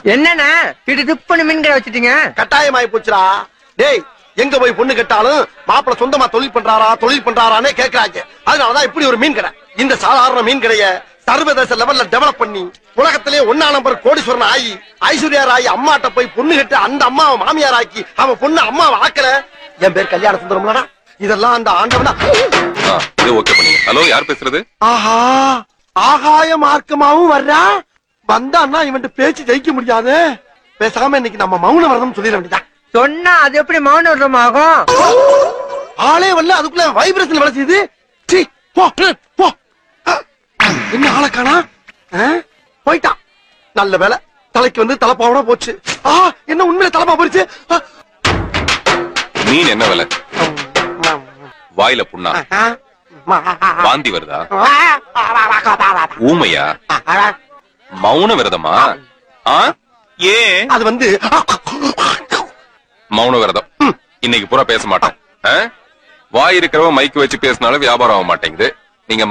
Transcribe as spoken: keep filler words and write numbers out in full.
என்னன்னா இது டிப்பனு மீன் கடை வச்சிட்டீங்க? கட்டாயமாயி போச்சுடா. டேய், எங்க போய் பொண்ணு கேட்டாலும் மாப்பிள்ள சொந்தமா தொழில் பண்றாரா தொழில் பண்றாரானே கேக்குறாங்க. அதனாலதான் இப்படி ஒரு மீன் கடை. இந்த சாதாரண மீன் கடைய சர்வதேச லெவல்ல டெவலப் பண்ணி உலகத்திலே ஒன்னா நம்பர் கோடீஸ்வரன் ஆகி ஐஸ்வர்யா ராய் அம்மாட்ட போய் பொண்ணு கேட்டு அந்த அம்மாவை மாமியார் ஆக்கி அவன் பொண்ணு அம்மாவை ஆக்கல. என் பேர் கல்யாண சுந்தரம்லடா. இதெல்லாம் அந்த ஆண்டவனா. ஓகே பண்ணுங்க. ஹலோ, யார் பேசுறது? ஆஹா, ஆகாய மார்க்கமாவும் வர்றா. வந்தான்னா இவன் பேச்சு ஜெயிக்க முடியாது. பேசாம இன்னைக்கு நம்ம மௌன விரதம் சொல்லிட வேண்டியதான். சொன்னா அது எப்படி மௌன விரதம் ஆகும்? ஆளே வரல, அதுக்குள்ள வைப்ரேஷன் வேலை செய்யுது. சீ, போ போ. என்ன ஆளை காணா? போயிட்டான். நல்ல வேலை, தலைக்கு வந்து தலைப்பாவோட போச்சு. ஆ, என்ன உண்மையில தலைப்பா போச்சு. மீன் என்ன விலை? வாயில புண்ணா? வாந்தி வருதா? ஊமையா? மௌன விரதமா? ஏன் அது வந்து மௌன விரதம். இன்னைக்கு பூரா பேச மாட்டேன். வாய் இருக்கிறவன் மைக்கு வச்சு பேசினாலும் வியாபாரம் ஆக மாட்டேங்குது.